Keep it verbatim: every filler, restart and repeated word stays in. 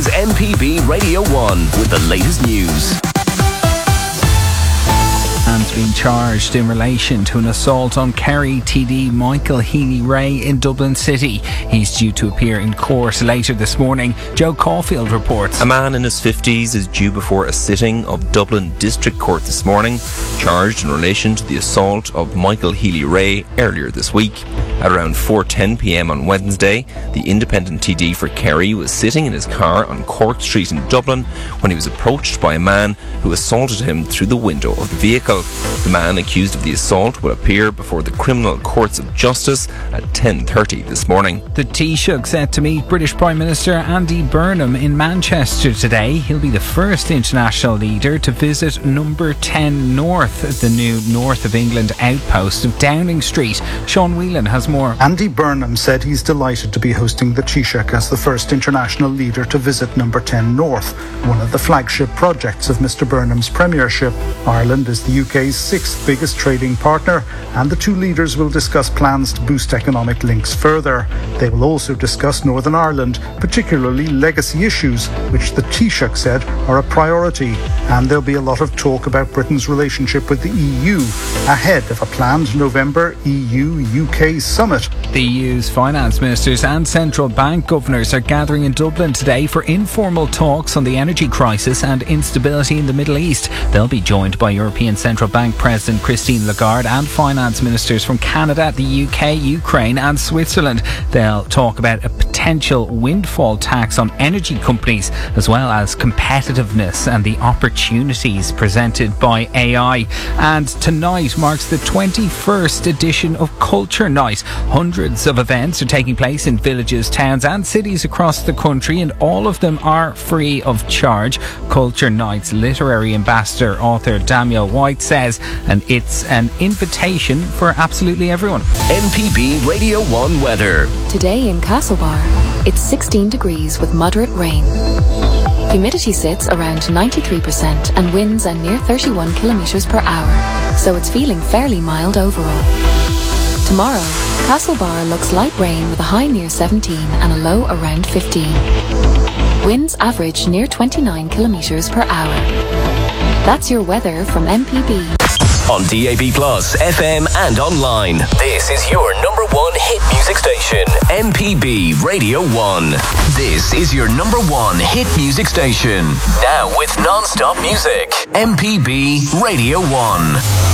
is M P B Radio one with the latest news. Man's been charged in relation to an assault on Kerry T D Michael Healy-Rae in Dublin City. He's due to appear in court later this morning. Joe Caulfield reports. A man in his fifties is due before a sitting of Dublin District Court this morning, charged in relation to the assault of Michael Healy-Rae earlier this week. At around four ten p m on Wednesday, the independent T D for Kerry was sitting in his car on Cork Street in Dublin when he was approached by a man who assaulted him through the window of the vehicle. The man accused of the assault will appear before the Criminal Courts of Justice at ten thirty this morning. The Taoiseach set to meet British Prime Minister Andy Burnham in Manchester today. He'll be the first international leader to visit Number ten North, the new North of England outpost of Downing Street. Sean Whelan has more. Andy Burnham said he's delighted to be hosting the Taoiseach as the first international leader to visit Number ten North, one of the flagship projects of Mr Burnham's premiership. Ireland is the U K's sixth biggest trading partner, and the two leaders will discuss plans to boost economic links further. They will also discuss Northern Ireland, particularly legacy issues, which the Taoiseach said are a priority. And there'll be a lot of talk about Britain's relationship with the E U ahead of a planned November E U U K summit. The E U's finance ministers and central bank governors are gathering in Dublin today for informal talks on the energy crisis and instability in the Middle East. They'll be joined by European Central Bank President Christine Lagarde and finance ministers from Canada, the U K, Ukraine and Switzerland. They'll talk about a potential windfall tax on energy companies, as well as competitiveness and the opportunities presented by A I. And tonight marks the twenty-first edition of Culture Night. Hundreds of events are taking place in villages, towns and cities across the country, and all of them are free of charge. Culture Night's literary ambassador, author Daniel White, says, and it's an invitation for absolutely everyone. M P B Radio one weather. Today in Castlebar, it's sixteen degrees with moderate rain. Humidity sits around ninety-three percent and winds are near thirty-one kilometres per hour, so it's feeling fairly mild overall. Tomorrow, Castlebar looks light rain with a high near seventeen and a low around fifteen. Winds average near twenty-nine kilometres per hour. That's your weather from M P B. On D A B Plus, F M and online. This is your number one hit music station, M P B Radio one. This is your number one hit music station. Now with non-stop music, M P B Radio one.